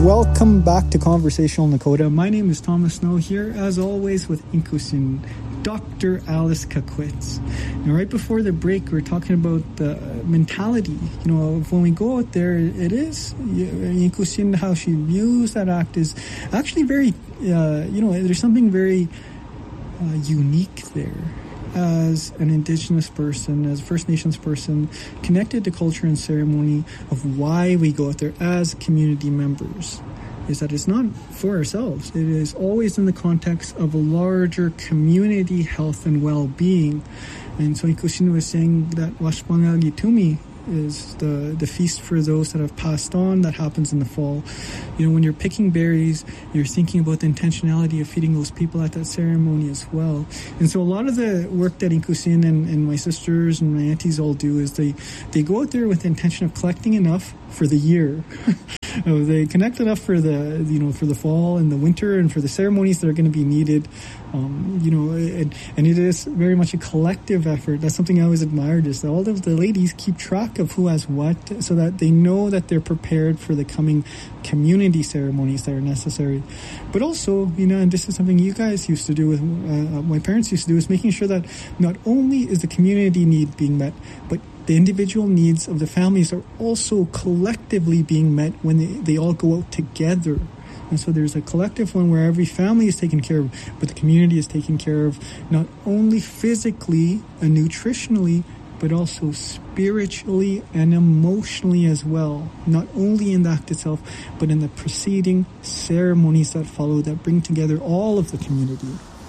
Welcome back to Conversational Nakota. My name is Thomas Snow here, as always, with Inkusin, Dr. Alice Kakwitz. And right before the break, we were talking about the mentality, of when we go out there, it is, Inkusin, how she views that act is actually very, there's something very unique there. As an Indigenous person, as a First Nations person, connected to culture and ceremony of why we go out there as community members, is that it's not for ourselves. It is always in the context of a larger community health and well-being. And so Ikusin was saying that Washpanga Gitumi is the feast for those that have passed on, that happens in the fall. When you're picking berries, you're thinking about the intentionality of feeding those people at that ceremony as well. And so a lot of the work that Inkusin and my sisters and my aunties all do is they go out there with the intention of collecting enough for the year. They connect enough for for the fall and the winter and for the ceremonies that are going to be needed. And it is very much a collective effort. That's something I always admired, is that all of the ladies keep track of who has what, so that they know that they're prepared for the coming community ceremonies that are necessary. But also, and this is something you guys used to do with, my parents used to do, is making sure that not only is the community need being met, but the individual needs of the families are also collectively being met when they all go out together. And so there's a collective one where every family is taken care of, but the community is taken care of not only physically and nutritionally, but also spiritually and emotionally as well. Not only in the act itself, but in the preceding ceremonies that follow, that bring together all of the community.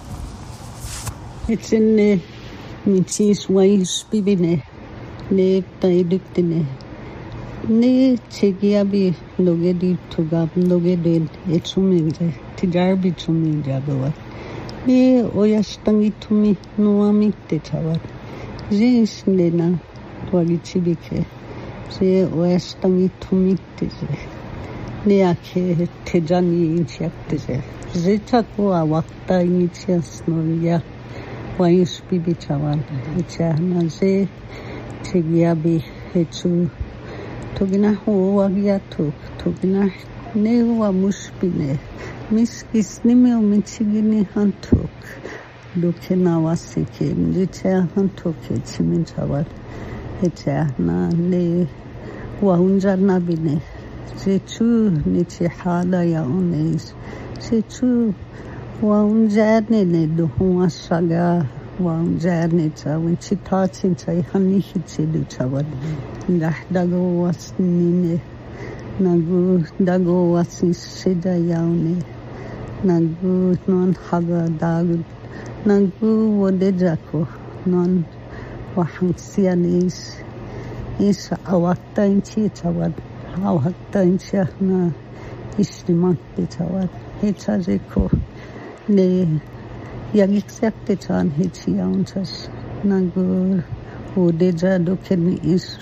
It's in the Mitzi's ways, Bibine, ne Taiduktine. Ne Chegiabi Logedi Tugab Logedin Etsumilde Tijarbi Tumiljagoa Ne Oyastangi Tumi Nuami Tetawat Zins Nena Wagichibike Se Oyastangi Tumi Teze Neake Tejani Inchiakteze Zetako Awakta Initias Noria Wayus Bibichawan Ichana Ze Chegiabi Etsu Togina hoa giatuk, togina newa muspine, miskis nimeo michigini hantuk, lukena wasike, mjitea hantuke chiminchawat, etea na ne wahunja nabine, zechu nichi hala ya ones, zechu wahunja ne duhua saga, wahunja ne cha, winchitatin chai hanihichidu chawat. Dago was nine, Nagu Dago was in Sida Yaune, Nagu non Haga Dagu, Nagu Wodejako, non Wahansianis, is Awakta in Chitawad, Awakta in Chahna, Ishlimak Pitawad, Hitazeko, Ne Yagixiakitan Hitchiauntas, Nagu Wodeja Duken is.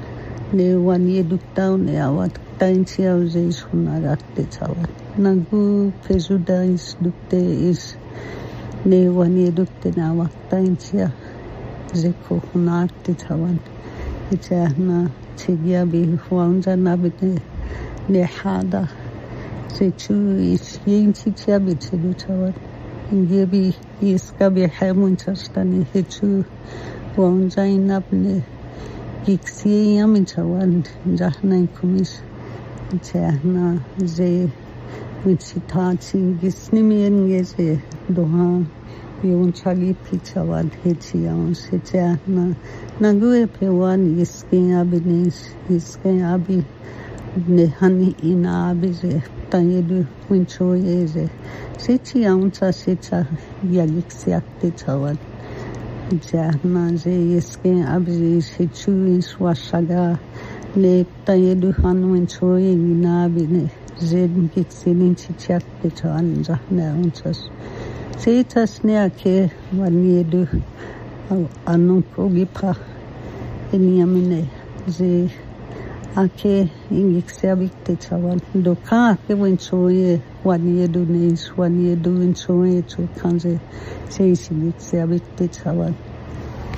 Ne wani eduktaw ne awat taintia uzes hunagakte chawat. Nagu pezuda is dukte is ne wani edukte ne awat taintia zeko hunagte chawat. Ichahna chegia bi huanza nabite ne hada zechu is yinchichia bi chedu chawat. Inge bi iska bi hamun chastani hechu huanza inabne. Gixi yaminchawan jahna kumis jahna ze wichitachi gisnimien geze doha yonchagi pichawad hechiaun se jahna nague pewan iske abinis iske abi nehani ina abize tayedu winchoyeze sechiaun cha secha yagixi chawad Jahna ze yeske abzi sechu swashaga ne tayedu hanwen choye ginabine zed gixinin chichak petan jahna unchas setas ne ake waniedu anunko gipa eniamine ze ake ingixabik techawan doka ke wen choye waniedu nes waniedu in choye to kanze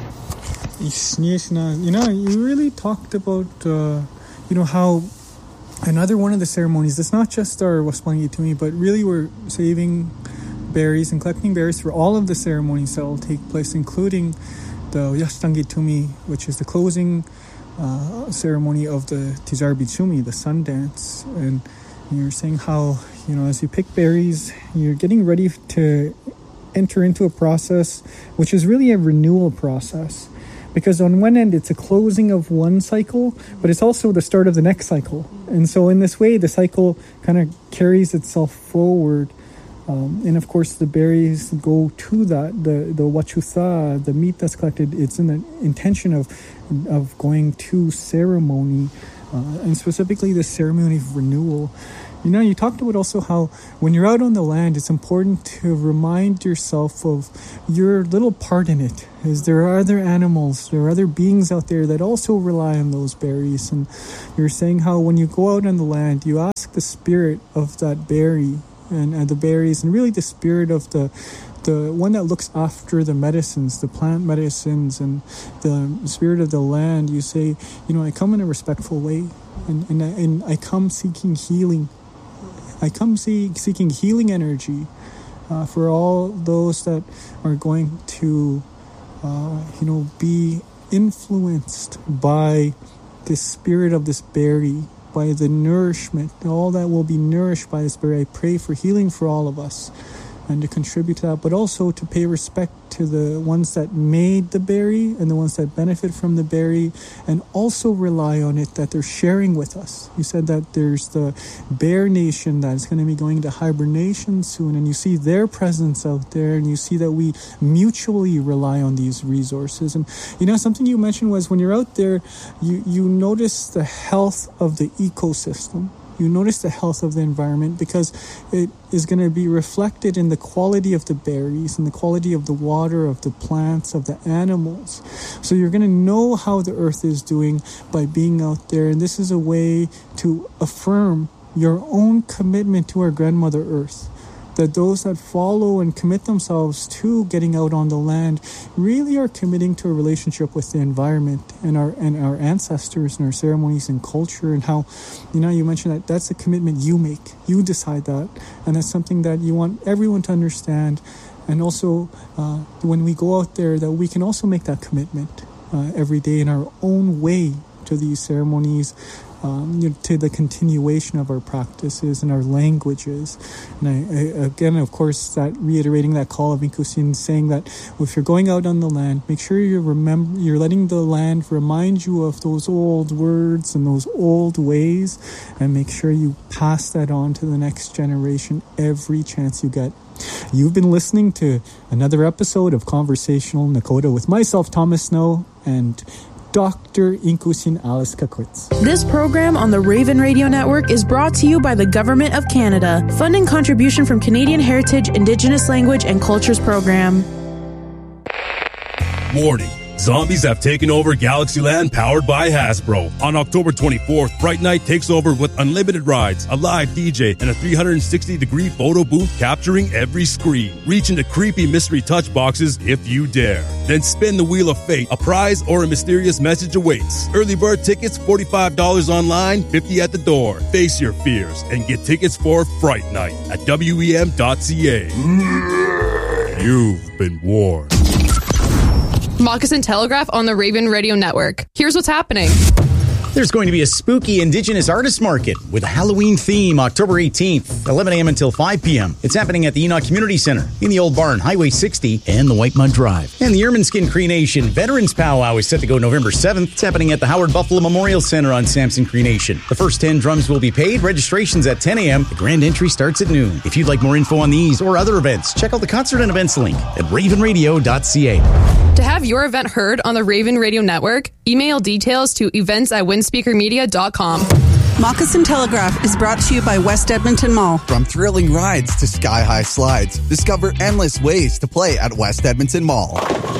You really talked about, how another one of the ceremonies. It's not just our Waspangitumi, but really we're saving berries and collecting berries for all of the ceremonies that will take place, including the Yastangitumi, which is the closing ceremony of the Tizarbitsumi, the sun dance. And you're saying how, as you pick berries, you're getting ready to enter into a process which is really a renewal process. Because on one end, it's a closing of one cycle, but it's also the start of the next cycle. And so in this way, the cycle kind of carries itself forward. And of course, the berries go to that, the wachutha, the meat that's collected. It's in the intention of going to ceremony, and specifically the ceremony of renewal. You talked about also how when you're out on the land, it's important to remind yourself of your little part in it. As there are other animals, there are other beings out there that also rely on those berries. And you're saying how when you go out on the land, you ask the spirit of that berry and the berries, and really the spirit of the one that looks after the medicines, the plant medicines, and the spirit of the land. You say, I come in a respectful way, and I come seeking healing. I come seeking healing energy for all those that are going to, be influenced by the spirit of this berry, by the nourishment, all that will be nourished by this berry. I pray for healing for all of us, and to contribute to that, but also to pay respect to the ones that made the berry and the ones that benefit from the berry, and also rely on it, that they're sharing with us. You said that there's the bear nation that's going to be going to hibernation soon, and you see their presence out there, and you see that we mutually rely on these resources. And something you mentioned was when you're out there, you notice the health of the ecosystem. You notice the health of the environment, because it is going to be reflected in the quality of the berries and the quality of the water, of the plants, of the animals. So you're going to know how the earth is doing by being out there. And this is a way to affirm your own commitment to our grandmother earth. That those that follow and commit themselves to getting out on the land really are committing to a relationship with the environment and our ancestors and our ceremonies and culture, and how, you mentioned that's a commitment you make. You decide that, and that's something that you want everyone to understand. And also, when we go out there, that we can also make that commitment every day in our own way to these ceremonies, to the continuation of our practices and our languages. And I again, of course, that reiterating that call of Inkusin, saying that if you're going out on the land, make sure you're letting the land remind you of those old words and those old ways, and make sure you pass that on to the next generation every chance you get. You've been listening to another episode of Conversational Nakota with myself, Thomas Snow, and Dr. Inkusin Alice Kakwitz. This program on the Raven Radio Network is brought to you by the Government of Canada. Funding contribution from Canadian Heritage, Indigenous Language and Cultures Program. Warning. Zombies have taken over Galaxyland, powered by Hasbro. On October 24th, Fright Night takes over with unlimited rides, a live DJ, and a 360-degree photo booth capturing every screen. Reach into creepy mystery touch boxes if you dare. Then spin the Wheel of Fate. A prize or a mysterious message awaits. Early bird tickets, $45 online, $50 at the door. Face your fears and get tickets for Fright Night at WEM.ca. You've been warned. Moccasin Telegraph on the Raven Radio Network. Here's what's happening. There's going to be a spooky Indigenous Artist Market with a Halloween theme October 18th, 11 a.m. until 5 p.m. It's happening at the Enoch Community Center in the Old Barn, Highway 60, and the White Mud Drive. And the Ermineskin Cree Nation Veterans Powwow is set to go November 7th. It's happening at the Howard Buffalo Memorial Center on Samson Cree Nation. The first 10 drums will be paid. Registration's at 10 a.m. The grand entry starts at noon. If you'd like more info on these or other events, check out the concert and events link at ravenradio.ca. To have your event heard on the Raven Radio Network, email details to events@windspeakermedia.com. Moccasin Telegraph is brought to you by West Edmonton Mall. From thrilling rides to sky-high slides, discover endless ways to play at West Edmonton Mall.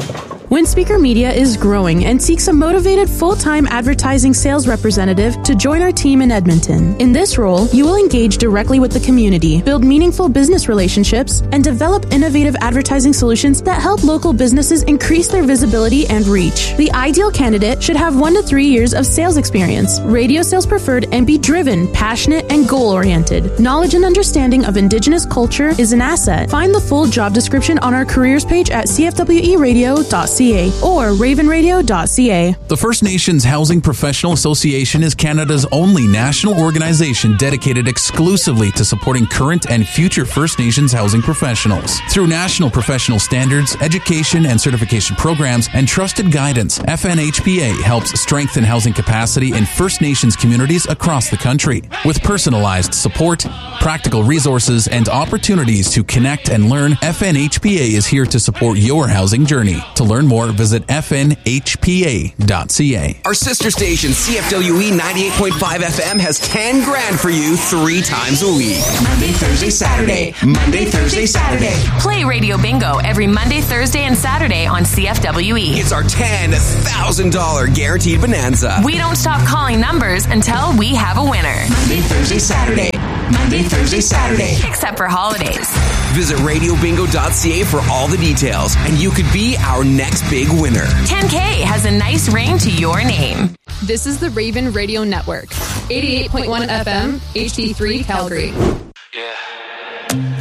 Windspeaker Media is growing and seeks a motivated full-time advertising sales representative to join our team in Edmonton. In this role, you will engage directly with the community, build meaningful business relationships, and develop innovative advertising solutions that help local businesses increase their visibility and reach. The ideal candidate should have 1 to 3 years of sales experience, radio sales preferred, and be driven, passionate, and goal-oriented. Knowledge and understanding of Indigenous culture is an asset. Find the full job description on our careers page at cfweradio.ca or ravenradio.ca. The First Nations Housing Professional Association is Canada's only national organization dedicated exclusively to supporting current and future First Nations housing professionals. Through national professional standards, education and certification programs, and trusted guidance, FNHPA helps strengthen housing capacity in First Nations communities across the country. With personalized support, practical resources, and opportunities to connect and learn, FNHPA is here to support your housing journey. To learn more, visit fnhpa.ca. Our sister station, CFWE 98.5 FM, has 10 grand for you 3 times a week. Monday, Thursday, Saturday. Monday, Thursday, Saturday. Play Radio Bingo every Monday, Thursday, and Saturday on CFWE. It's our $10,000 guaranteed bonanza. We don't stop calling numbers until we have a winner. Monday, Thursday, Saturday. Monday, Thursday, Saturday. Except for holidays. Visit radiobingo.ca for all the details, and you could be our next big winner. 10K has a nice ring to your name. This is the Raven Radio Network. 88.1 FM, HD3 Calgary.